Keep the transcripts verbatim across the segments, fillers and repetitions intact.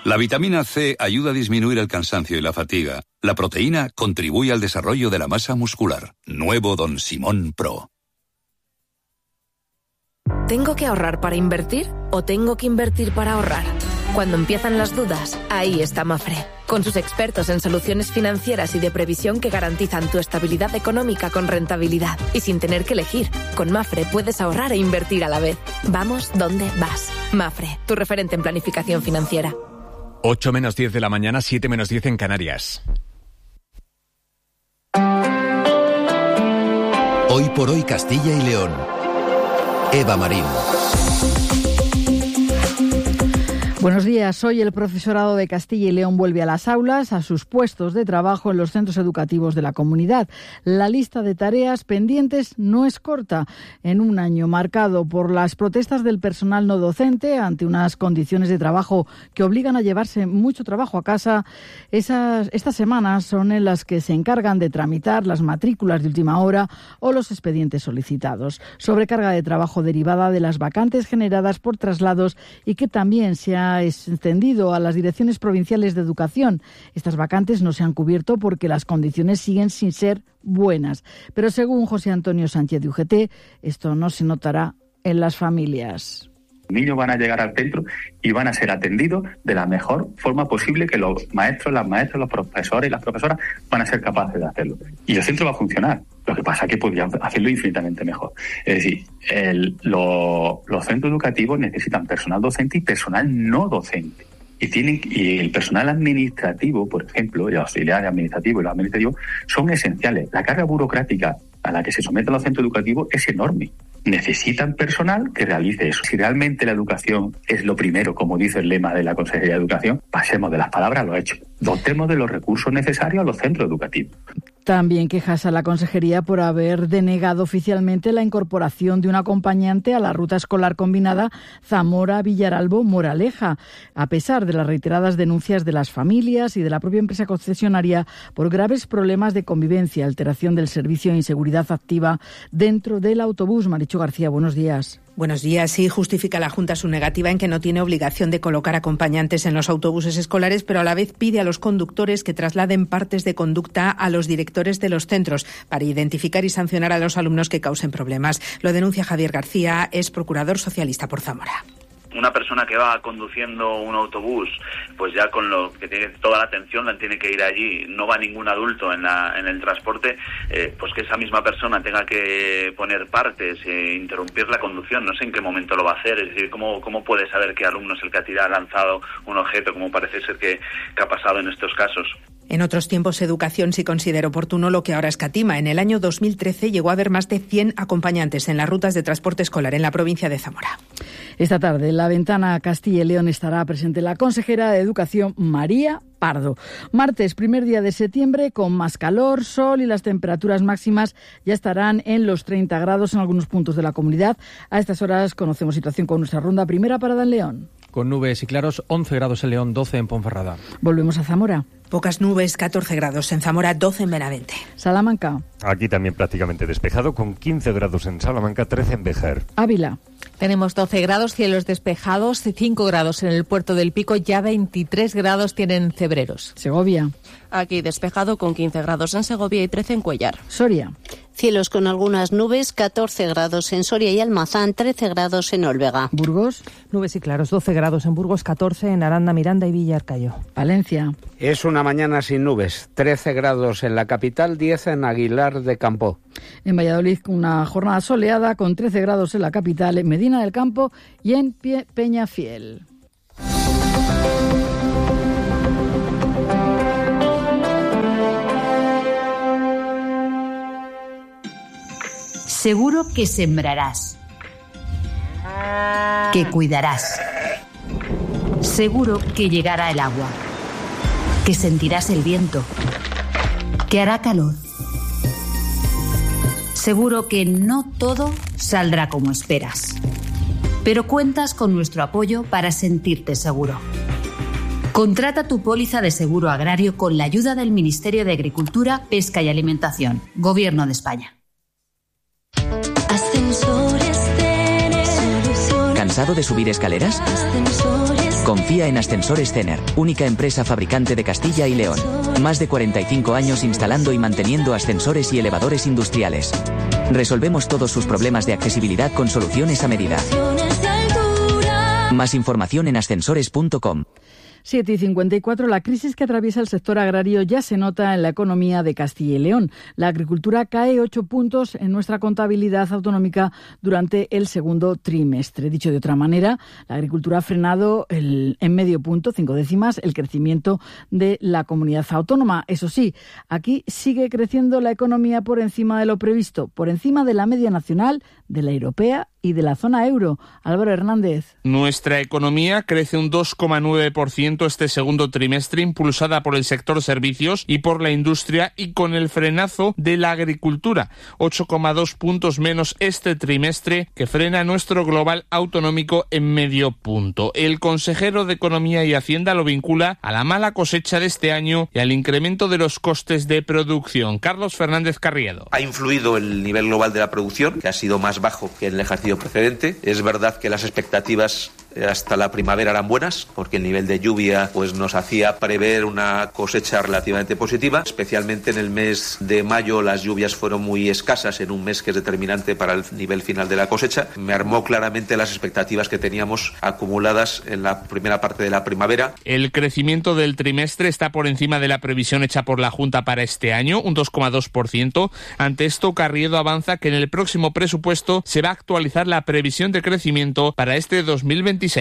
La vitamina C ayuda a disminuir el cansancio y la fatiga. La proteína contribuye al desarrollo de la masa muscular. Nuevo Don Simón Pro. ¿Tengo que ahorrar para invertir o tengo que invertir para ahorrar? Cuando empiezan las dudas, ahí está Mafre, con sus expertos en soluciones financieras y de previsión que garantizan tu estabilidad económica con rentabilidad y sin tener que elegir. Con Mafre puedes ahorrar e invertir a la vez. Vamos donde vas. Mafre, tu referente en planificación financiera. ocho menos diez de la mañana, siete menos diez en Canarias. Hoy por hoy Castilla y León. Eva Marín. Buenos días. Hoy el profesorado de Castilla y León vuelve a las aulas, a sus puestos de trabajo en los centros educativos de la comunidad. La lista de tareas pendientes no es corta. En un año marcado por las protestas del personal no docente ante unas condiciones de trabajo que obligan a llevarse mucho trabajo a casa, esas, estas semanas son en las que se encargan de tramitar las matrículas de última hora o los expedientes solicitados. Sobrecarga de trabajo derivada de las vacantes generadas por traslados y que también se ha extendido a las direcciones provinciales de educación. Estas vacantes no se han cubierto porque las condiciones siguen sin ser buenas. Pero según José Antonio Sánchez de U G T, esto no se notará en las familias. Los niños van a llegar al centro y van a ser atendidos de la mejor forma posible que los maestros, las maestras, los profesores y las profesoras van a ser capaces de hacerlo. Y el centro va a funcionar. Lo que pasa es que podrían hacerlo infinitamente mejor. Es decir, el, lo, los centros educativos necesitan personal docente y personal no docente. Y tienen y el personal administrativo, por ejemplo, y los auxiliares administrativos y los administrativos son esenciales. La carga burocrática a la que se someten los centros educativos es enorme. Necesitan personal que realice eso. Si realmente la educación es lo primero, como dice el lema de la Consejería de Educación, pasemos de las palabras a los hechos. Dotemos de los recursos necesarios a los centros educativos. También quejas a la Consejería por haber denegado oficialmente la incorporación de un acompañante a la ruta escolar combinada Zamora-Villaralbo-Moraleja, a pesar de las reiteradas denuncias de las familias y de la propia empresa concesionaria por graves problemas de convivencia, alteración del servicio e inseguridad activa dentro del autobús. Marichu García, buenos días. Buenos días. Sí, justifica la Junta su negativa en que no tiene obligación de colocar acompañantes en los autobuses escolares, pero a la vez pide a los conductores que trasladen partes de conducta a los directores de los centros para identificar y sancionar a los alumnos que causen problemas. Lo denuncia Javier García, es procurador socialista por Zamora. Una persona que va conduciendo un autobús, pues ya con lo que tiene toda la atención la tiene que ir allí, no va ningún adulto en la en el transporte, eh, pues que esa misma persona tenga que poner partes e interrumpir la conducción, no sé en qué momento lo va a hacer, es decir, cómo cómo puede saber qué alumno es el que ha tirado, ha lanzado un objeto, como parece ser que, que ha pasado en estos casos. En otros tiempos, Educación sí considera oportuno lo que ahora escatima. En el año dos mil trece llegó a haber más de cien acompañantes en las rutas de transporte escolar en la provincia de Zamora. Esta tarde, en la ventana Castilla y León, estará presente la consejera de Educación, María Pardo. Martes, primer día de septiembre, con más calor, sol y las temperaturas máximas ya estarán en los treinta grados en algunos puntos de la comunidad. A estas horas conocemos situación con nuestra ronda. Primera parada en León. Con nubes y claros, once grados en León, doce en Ponferrada. Volvemos a Zamora. Pocas nubes, catorce grados en Zamora, doce en Benavente. Salamanca. Aquí también prácticamente despejado, con quince grados en Salamanca, trece en Béjar. Ávila. Tenemos doce grados, cielos despejados, cinco grados en el Puerto del Pico, ya veintitrés grados tienen Cebreros. Segovia. Aquí despejado con quince grados en Segovia y trece en Cuellar. Soria. Cielos con algunas nubes, catorce grados en Soria y Almazán, trece grados en Olvega. Burgos. Nubes y claros, doce grados en Burgos, catorce en Aranda, Miranda y Villarcayo. Valencia. Es una mañana sin nubes, trece grados en la capital, diez en Aguilar de Campo. En Valladolid, una jornada soleada con trece grados en la capital, en Medina del Campo y en Pie- Peñafiel. Seguro que sembrarás, que cuidarás. Seguro que llegará el agua, que sentirás el viento, que hará calor. Seguro que no todo saldrá como esperas, pero cuentas con nuestro apoyo para sentirte seguro. Contrata tu póliza de seguro agrario con la ayuda del Ministerio de Agricultura, Pesca y Alimentación, Gobierno de España. ¿Cansado de subir escaleras? Con Confía en Ascensores Cener, única empresa fabricante de Castilla y León. Más de cuarenta y cinco años instalando y manteniendo ascensores y elevadores industriales. Resolvemos todos sus problemas de accesibilidad con soluciones a medida. Más información en ascensores punto com. siete y cincuenta y cuatro. La crisis que atraviesa el sector agrario ya se nota en la economía de Castilla y León. La agricultura cae ocho puntos en nuestra contabilidad autonómica durante el segundo trimestre. Dicho de otra manera, la agricultura ha frenado el, en medio punto, cinco décimas, el crecimiento de la comunidad autónoma. Eso sí, aquí sigue creciendo la economía por encima de lo previsto, por encima de la media nacional, de la europea y de la zona euro. Álvaro Hernández. Nuestra economía crece un dos coma nueve por ciento este segundo trimestre, impulsada por el sector servicios y por la industria, y con el frenazo de la agricultura, ocho coma dos puntos menos este trimestre, que frena nuestro global autonómico en medio punto. El consejero de Economía y Hacienda lo vincula a la mala cosecha de este año y al incremento de los costes de producción. Carlos Fernández Carriedo. Ha influido el nivel global de la producción, que ha sido más bajo que en el ejercicio precedente. Es verdad que las expectativas hasta la primavera eran buenas, porque el nivel de lluvia pues nos hacía prever una cosecha relativamente positiva. Especialmente en el mes de mayo las lluvias fueron muy escasas, en un mes que es determinante para el nivel final de la cosecha. Me armó claramente las expectativas que teníamos acumuladas en la primera parte de la primavera. El crecimiento del trimestre está por encima de la previsión hecha por la Junta para este año, un dos coma dos por ciento. Ante esto, Carriedo avanza que en el próximo presupuesto se va a actualizar la previsión de crecimiento para este dos mil veintiséis.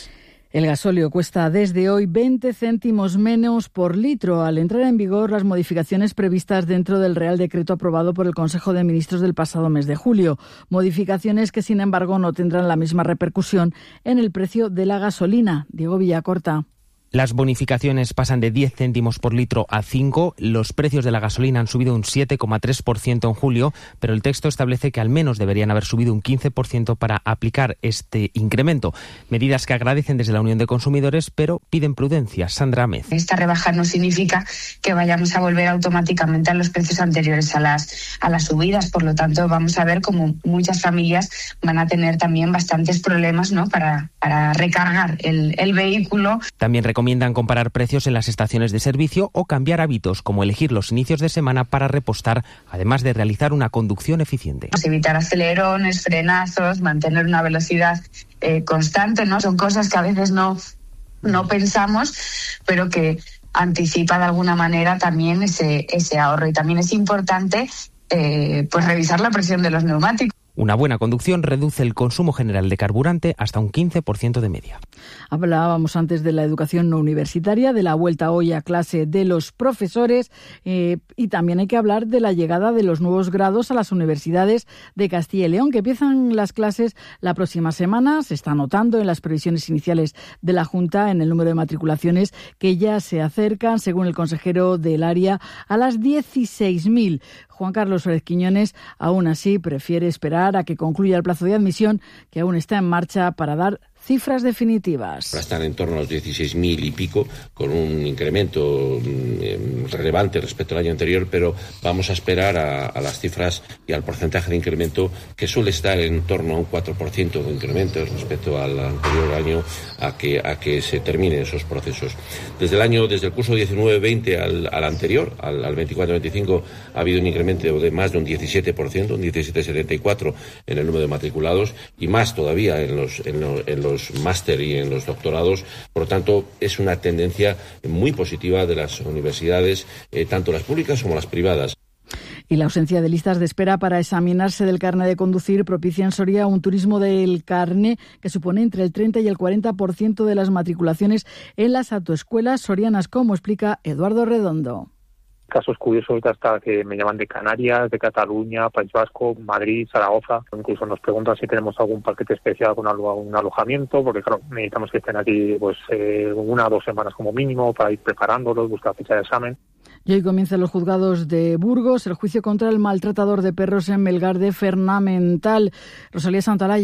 El gasóleo cuesta desde hoy veinte céntimos menos por litro al entrar en vigor las modificaciones previstas dentro del Real Decreto aprobado por el Consejo de Ministros del pasado mes de julio. Modificaciones que, sin embargo, no tendrán la misma repercusión en el precio de la gasolina. Diego Villacorta. Las bonificaciones pasan de diez céntimos por litro a cinco. Los precios de la gasolina han subido un siete coma tres por ciento en julio, pero el texto establece que al menos deberían haber subido un quince por ciento para aplicar este incremento. Medidas que agradecen desde la Unión de Consumidores, pero piden prudencia. Sandra Améz. Esta rebaja no significa que vayamos a volver automáticamente a los precios anteriores a las, a las subidas. Por lo tanto, vamos a ver cómo muchas familias van a tener también bastantes problemas, ¿no?, para, para recargar el, el vehículo. También recomiendan comparar precios en las estaciones de servicio o cambiar hábitos, como elegir los inicios de semana para repostar, además de realizar una conducción eficiente. Evitar acelerones, frenazos, mantener una velocidad eh, constante, ¿no? Son cosas que a veces no, no pensamos, pero que anticipa de alguna manera también ese, ese ahorro. Y también es importante eh, pues revisar la presión de los neumáticos. Una buena conducción reduce el consumo general de carburante hasta un quince por ciento de media. Hablábamos antes de la educación no universitaria, de la vuelta hoy a clase de los profesores eh, y también hay que hablar de la llegada de los nuevos grados a las universidades de Castilla y León, que empiezan las clases la próxima semana. Se está notando en las previsiones iniciales de la Junta en el número de matriculaciones que ya se acercan, según el consejero del área, a las dieciséis mil. Juan Carlos Suárez Quiñones, aún así, prefiere esperar a que concluya el plazo de admisión, que aún está en marcha, para dar cifras definitivas. Están en torno a los dieciséis mil y pico, con un incremento eh, relevante respecto al año anterior, pero vamos a esperar a, a las cifras y al porcentaje de incremento, que suele estar en torno a un cuatro por ciento de incremento respecto al anterior año, a que, a que se terminen esos procesos. Desde el año, desde el curso diecinueve veinte al, al anterior, al, al veinticuatro veinticinco, ha habido un incremento de más de un diecisiete por ciento, un diecisiete coma setenta y cuatro por ciento en el número de matriculados, y más todavía en los, en los, en los máster y en los doctorados. Por lo tanto, es una tendencia muy positiva de las universidades, eh, tanto las públicas como las privadas. Y la ausencia de listas de espera para examinarse del carné de conducir propicia en Soria un turismo del carné que supone entre el treinta y el cuarenta por ciento de las matriculaciones en las autoescuelas sorianas, como explica Eduardo Redondo. Casos curiosos hasta que me llaman de Canarias, de Cataluña, País Vasco, Madrid, Zaragoza. Incluso nos preguntan si tenemos algún paquete especial con un alojamiento, porque claro, necesitamos que estén aquí pues eh, una o dos semanas como mínimo para ir preparándolos, buscar fecha de examen. Y hoy comienzan los juzgados de Burgos el juicio contra el maltratador de perros en Melgar de Fernamental. Rosalía Santalaya.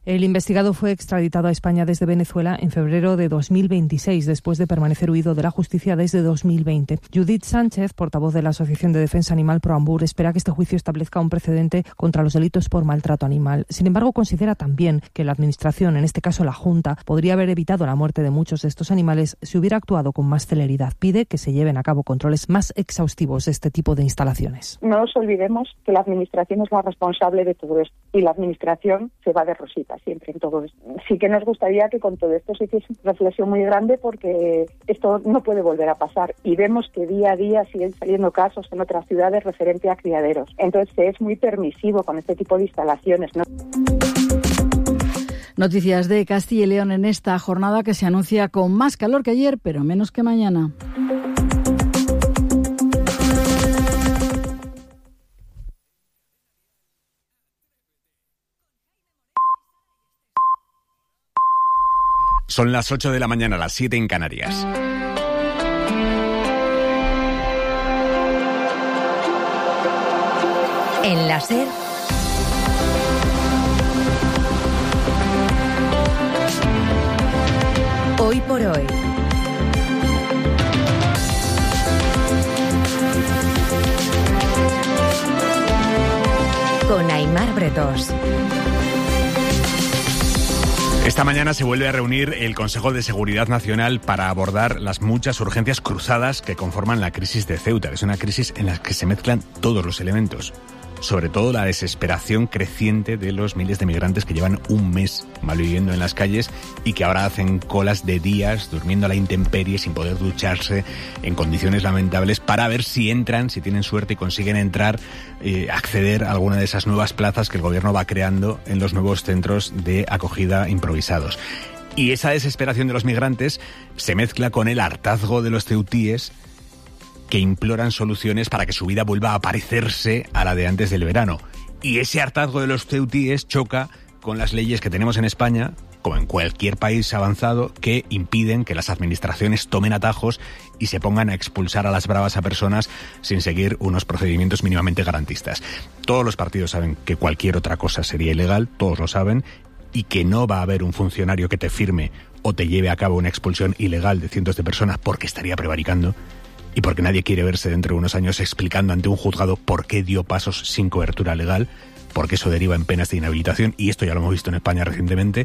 El investigado fue extraditado a España desde Venezuela en febrero de dos mil veintiséis, después de permanecer huido de la justicia desde dos mil veinte. Judith Sánchez, portavoz de la Asociación de Defensa Animal Proambur, espera que este juicio establezca un precedente contra los delitos por maltrato animal. Sin embargo, considera también que la Administración, en este caso la Junta, podría haber evitado la muerte de muchos de estos animales si hubiera actuado con más celeridad. Pide que se lleven a cabo controles más exhaustivos de este tipo de instalaciones. No nos olvidemos que la Administración es la responsable de todo esto y la Administración se va de rosita siempre en todo esto. Sí que nos gustaría que con todo esto se hiciese una reflexión muy grande, porque esto no puede volver a pasar y vemos que día a día siguen saliendo casos en otras ciudades referente a criaderos. Entonces se es muy permisivo con este tipo de instalaciones, ¿no? Noticias de Castilla y León en esta jornada que se anuncia con más calor que ayer, pero menos que mañana. Son las ocho de la mañana, las siete en Canarias. En la SER, hoy por hoy. Con Aimar Bretos. Esta mañana se vuelve a reunir el Consejo de Seguridad Nacional para abordar las muchas urgencias cruzadas que conforman la crisis de Ceuta. Es una crisis en la que se mezclan todos los elementos. Sobre todo la desesperación creciente de los miles de migrantes que llevan un mes malviviendo en las calles y que ahora hacen colas de días durmiendo a la intemperie sin poder ducharse en condiciones lamentables para ver si entran, si tienen suerte y consiguen entrar, eh, acceder a alguna de esas nuevas plazas que el gobierno va creando en los nuevos centros de acogida improvisados. Y esa desesperación de los migrantes se mezcla con el hartazgo de los ceutíes, que imploran soluciones para que su vida vuelva a parecerse a la de antes del verano. Y ese hartazgo de los ceutíes choca con las leyes que tenemos en España, como en cualquier país avanzado, que impiden que las administraciones tomen atajos y se pongan a expulsar a las bravas a personas sin seguir unos procedimientos mínimamente garantistas. Todos los partidos saben que cualquier otra cosa sería ilegal, todos lo saben, y que no va a haber un funcionario que te firme o te lleve a cabo una expulsión ilegal de cientos de personas porque estaría prevaricando. Y porque nadie quiere verse dentro de unos años explicando ante un juzgado por qué dio pasos sin cobertura legal, porque eso deriva en penas de inhabilitación, y esto ya lo hemos visto en España recientemente.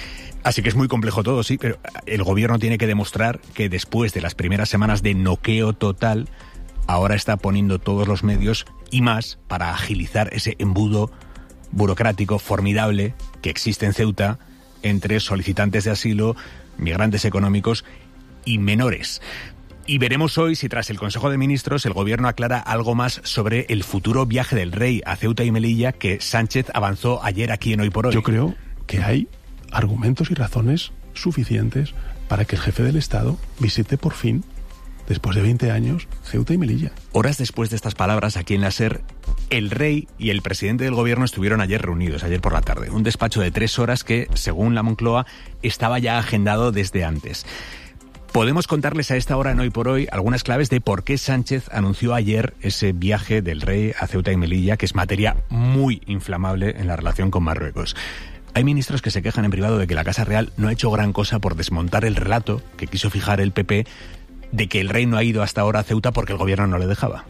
Así que es muy complejo todo, sí, pero el gobierno tiene que demostrar que después de las primeras semanas de noqueo total, ahora está poniendo todos los medios y más para agilizar ese embudo burocrático formidable que existe en Ceuta entre solicitantes de asilo, migrantes económicos y menores. Y veremos hoy si tras el Consejo de Ministros el Gobierno aclara algo más sobre el futuro viaje del Rey a Ceuta y Melilla que Sánchez avanzó ayer aquí en Hoy por Hoy. Yo creo que hay argumentos y razones suficientes para que el jefe del Estado visite por fin, después de veinte años, Ceuta y Melilla. Horas después de estas palabras, aquí en la SER, el Rey y el presidente del Gobierno estuvieron ayer reunidos, ayer por la tarde. Un despacho de tres horas que, según la Moncloa, estaba ya agendado desde antes. Podemos contarles a esta hora en Hoy por Hoy algunas claves de por qué Sánchez anunció ayer ese viaje del Rey a Ceuta y Melilla, que es materia muy inflamable en la relación con Marruecos. Hay ministros que se quejan en privado de que la Casa Real no ha hecho gran cosa por desmontar el relato que quiso fijar el P P de que el Rey no ha ido hasta ahora a Ceuta porque el gobierno no le dejaba.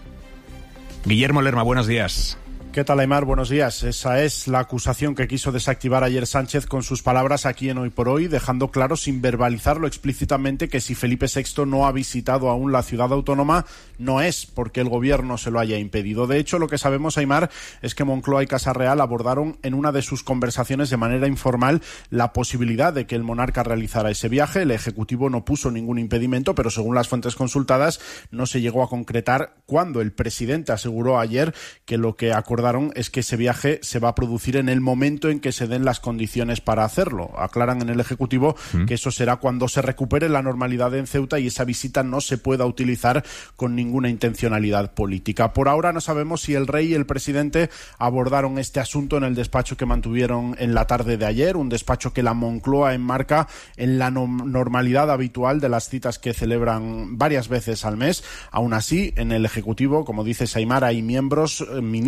Guillermo Lerma, buenos días. ¿Qué tal, Aimar? Buenos días. Esa es la acusación que quiso desactivar ayer Sánchez con sus palabras aquí en Hoy por Hoy, dejando claro, sin verbalizarlo explícitamente, que si Felipe sexto no ha visitado aún la ciudad autónoma, no es porque el gobierno se lo haya impedido. De hecho, lo que sabemos, Aimar, es que Moncloa y Casa Real abordaron en una de sus conversaciones de manera informal la posibilidad de que el monarca realizara ese viaje. El Ejecutivo no puso ningún impedimento, pero según las fuentes consultadas, no se llegó a concretar cuándo. El presidente aseguró ayer que lo que acordaron es que ese viaje se va a producir en el momento en que se den las condiciones para hacerlo. Aclaran en el Ejecutivo mm. que eso será cuando se recupere la normalidad en Ceuta y esa visita no se pueda utilizar con ninguna intencionalidad política. Por ahora no sabemos si el Rey y el presidente abordaron este asunto en el despacho que mantuvieron en la tarde de ayer, un despacho que la Moncloa enmarca en la no- normalidad habitual de las citas que celebran varias veces al mes. Aún así, en el Ejecutivo, como dice Aimar, hay miembros, eh, ministros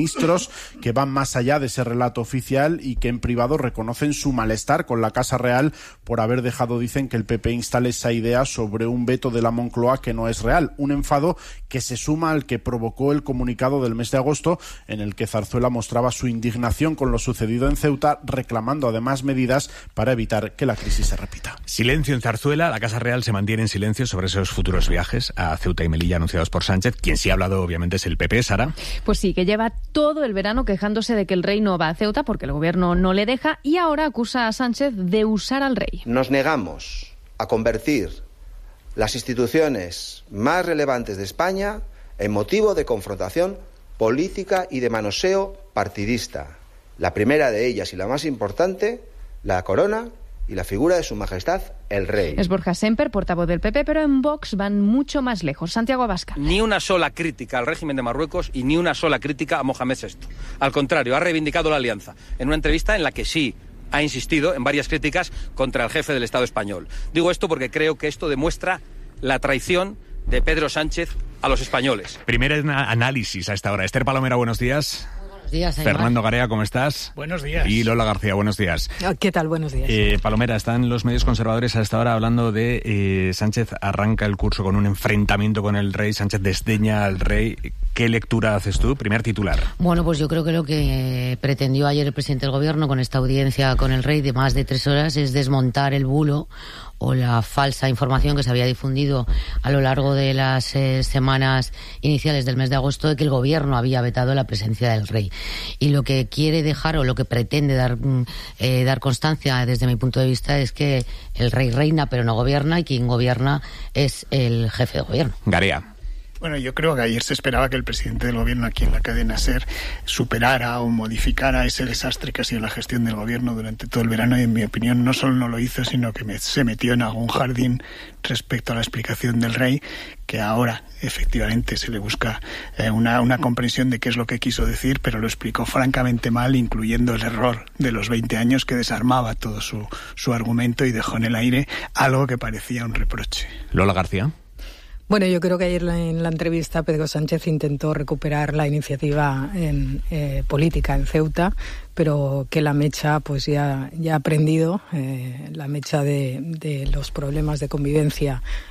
testigos que van más allá de ese relato oficial y que en privado reconocen su malestar con la Casa Real por haber dejado, dicen, que el P P instale esa idea sobre un veto de la Moncloa que no es real. Un enfado que se suma al que provocó el comunicado del mes de agosto, en el que Zarzuela mostraba su indignación con lo sucedido en Ceuta, reclamando además medidas para evitar que la crisis se repita. Silencio en Zarzuela. La Casa Real se mantiene en silencio sobre esos futuros viajes a Ceuta y Melilla anunciados por Sánchez. Quien sí ha hablado, obviamente, es el P P, Sara. Pues sí, que lleva todo el verano quejándose de que el rey no va a Ceuta porque el gobierno no le deja, y ahora acusa a Sánchez de usar al rey. Nos negamos a convertir las instituciones más relevantes de España en motivo de confrontación política y de manoseo partidista. La primera de ellas y la más importante, la corona y la figura de su majestad, el rey. Es Borja Semper, portavoz del P P, pero en Vox van mucho más lejos. Santiago Abascal. Ni una sola crítica al régimen de Marruecos y ni una sola crítica a Mohamed sexto. Al contrario, ha reivindicado la alianza en una entrevista en la que sí ha insistido en varias críticas contra el jefe del Estado español. Digo esto porque creo que esto demuestra la traición de Pedro Sánchez a los españoles. Primer análisis a esta hora. Esther Palomera, buenos días. Buenos días, Aymar. Fernando Garea, ¿cómo estás? Buenos días. Y Lola García, buenos días. ¿Qué tal? Buenos días. Eh, Palomera, están los medios conservadores a esta hora hablando de eh, Sánchez arranca el curso con un enfrentamiento con el rey, Sánchez desdeña al rey. ¿Qué lectura haces tú? Primer titular. Bueno, pues yo creo que lo que pretendió ayer el presidente del gobierno con esta audiencia con el rey de más de tres horas es desmontar el bulo o la falsa información que se había difundido a lo largo de las eh, semanas iniciales del mes de agosto de que el gobierno había vetado la presencia del rey. Y lo que quiere dejar o lo que pretende dar, eh, dar constancia desde mi punto de vista es que el rey reina pero no gobierna y quien gobierna es el jefe de gobierno. Garea. Bueno, yo creo que ayer se esperaba que el presidente del gobierno aquí en la cadena SER superara o modificara ese desastre que ha sido la gestión del gobierno durante todo el verano y, en mi opinión, no solo no lo hizo, sino que me, se metió en algún jardín respecto a la explicación del rey, que ahora efectivamente se le busca eh, una, una comprensión de qué es lo que quiso decir, pero lo explicó francamente mal, incluyendo el error de los veinte años que desarmaba todo su, su argumento y dejó en el aire algo que parecía un reproche. Lola García. Bueno, yo creo que ayer en la entrevista Pedro Sánchez intentó recuperar la iniciativa en, eh, política en Ceuta, pero que la mecha pues ya, ya ha prendido, eh, la mecha de, de los problemas de convivencia